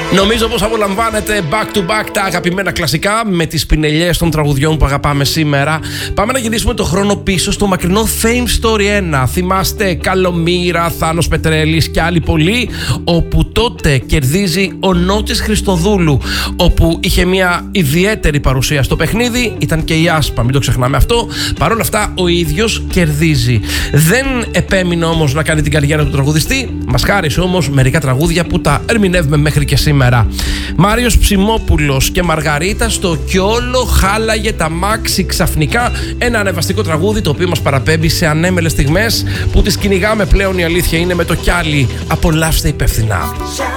Νομίζω πως απολαμβάνετε back to back τα αγαπημένα κλασικά με τις πινελιές των τραγουδιών που αγαπάμε σήμερα. Πάμε να γυρίσουμε το χρόνο πίσω στο μακρινό Fame Story 1. Θυμάστε Καλομήρα, Θάνος Πετρέλης και άλλοι πολλοί, όπου τότε κερδίζει ο Νότσης Χριστοδούλου, όπου είχε μια ιδιαίτερη παρουσία στο παιχνίδι. Ήταν και η Άσπα, μην το ξεχνάμε αυτό. Παρ' όλα αυτά ο ίδιος κερδίζει. Δεν επέμεινε όμως να κάνει την καριέρα του τραγουδιστή. Μας χάρισε όμως μερικά τραγούδια που τα ερμηνεύουμε μέχρι και σήμερα. Μάριος Ψημόπουλος και Μαργαρίτα στο «Κι όλο χάλαγε τα μάξι ξαφνικά», ένα ανεβαστικό τραγούδι το οποίο μας παραπέμπει σε ανέμελες στιγμές που τις κυνηγάμε πλέον, η αλήθεια είναι, με το κιάλι. Απολαύστε υπεύθυνα.